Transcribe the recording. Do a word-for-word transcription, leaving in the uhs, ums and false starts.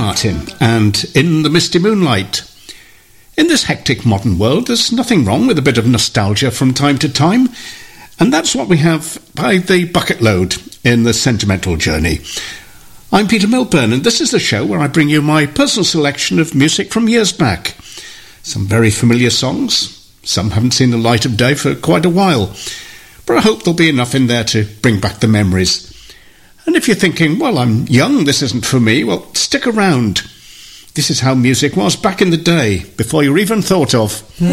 Martin and In the Misty Moonlight. In this hectic modern world, there's nothing wrong with a bit of nostalgia from time to time, and that's what we have by the bucket load in the Sentimental Journey. I'm Peter Milburn, and this is the show where I bring you my personal selection of music from years back. Some very familiar songs, some haven't seen the light of day for quite a while, but I hope there'll be enough in there to bring back the memories. And if you're thinking, well, I'm young, this isn't for me, well, stick around. This is how music was back in the day, before you even thought of